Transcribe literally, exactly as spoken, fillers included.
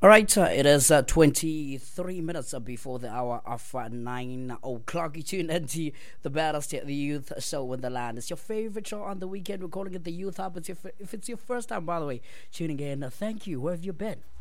All right, uh, it is uh, twenty-three minutes uh, before the hour of uh, nine o'clock. You tune into the baddest the youth show in the land. It's your favorite show on the weekend. We're calling it the Youth Hub. It's your, f- if it's your first time, by the way, tuning in, uh, thank you. Where have you been?